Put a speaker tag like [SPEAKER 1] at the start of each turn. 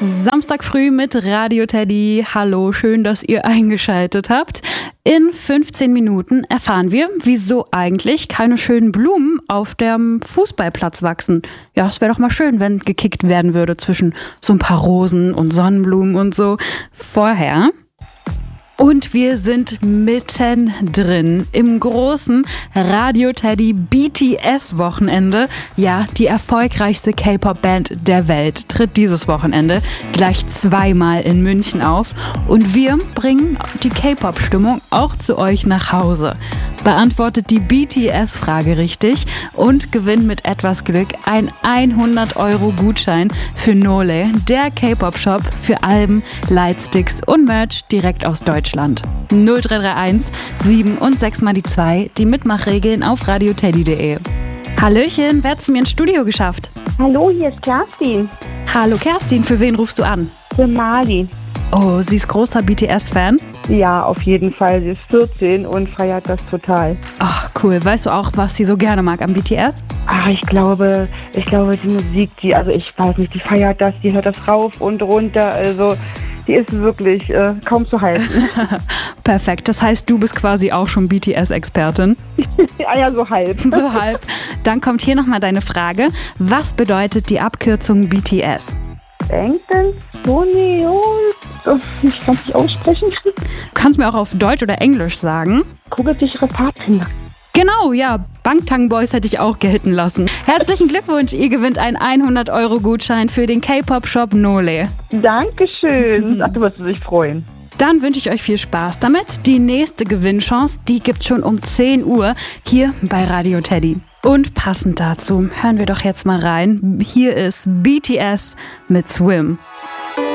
[SPEAKER 1] Samstag früh mit Radio Teddy. Hallo, schön, dass ihr eingeschaltet habt. In 15 Minuten erfahren wir, wieso eigentlich keine schönen Blumen auf dem Fußballplatz wachsen. Ja, es wäre doch mal schön, wenn gekickt werden würde zwischen so ein paar Rosen und Sonnenblumen und so. Vorher. Und wir sind mittendrin im großen Radio Teddy BTS Wochenende. Ja, die erfolgreichste K-Pop-Band der Welt tritt dieses Wochenende gleich zweimal in München auf. Und wir bringen die K-Pop-Stimmung auch zu euch nach Hause. Beantwortet die BTS-Frage richtig und gewinnt mit etwas Glück ein 100-Euro-Gutschein für Nole, der K-Pop-Shop für Alben, Lightsticks und Merch direkt aus Deutschland. 0331 7 und 6 mal die 2, die Mitmachregeln auf radioteddy.de. Hallöchen, wer hat's mir ins Studio geschafft?
[SPEAKER 2] Hallo, hier ist Kerstin.
[SPEAKER 1] Hallo Kerstin, für wen rufst du an?
[SPEAKER 2] Für Mali.
[SPEAKER 1] Oh, sie ist großer BTS-Fan?
[SPEAKER 2] Ja, auf jeden Fall. Sie ist 14 und feiert das total.
[SPEAKER 1] Ach, cool. Weißt du auch, was sie so gerne mag am BTS?
[SPEAKER 2] Ach, ich glaube, die Musik, ich weiß nicht, die feiert das, die hört das rauf und runter, also die ist wirklich kaum zu halten.
[SPEAKER 1] Perfekt, das heißt, du bist quasi auch schon BTS-Expertin?
[SPEAKER 2] Ja, so halb.
[SPEAKER 1] So halb. Dann kommt hier nochmal deine Frage. Was bedeutet die Abkürzung BTS?
[SPEAKER 2] Bangtan Sonyeon. Ich kann es nicht aussprechen.
[SPEAKER 1] Du kannst mir auch auf Deutsch oder Englisch sagen.
[SPEAKER 2] Kugelsichere Pfadfinder.
[SPEAKER 1] Genau, ja. Bangtan Boys hätte ich auch gelten lassen. Herzlichen Glückwunsch, ihr gewinnt einen 100-Euro-Gutschein für den K-Pop-Shop Nole.
[SPEAKER 2] Dankeschön. Ach, du wirst dich freuen.
[SPEAKER 1] Dann wünsche ich euch viel Spaß damit. Die nächste Gewinnchance, die gibt's schon um 10 Uhr hier bei Radio Teddy. Und passend dazu hören wir doch jetzt mal rein. Hier ist BTS mit Swim.